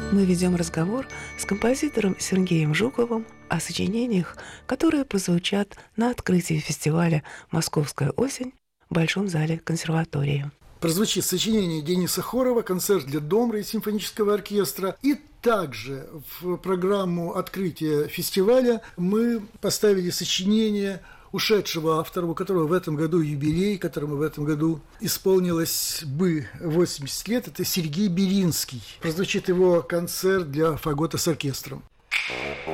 Мы ведем разговор с композитором Сергеем Жуковым о сочинениях, которые прозвучат на открытии фестиваля «Московская осень» в Большом зале консерватории. Прозвучит сочинение Дениса Хорова «Концерт для домбры» и симфонического оркестра. И также в программу открытия фестиваля мы поставили сочинение ушедшего автора, у которого в этом году юбилей, которому в этом году исполнилось бы 80 лет, это Сергей Белинский. Прозвучит его концерт для фагота с оркестром.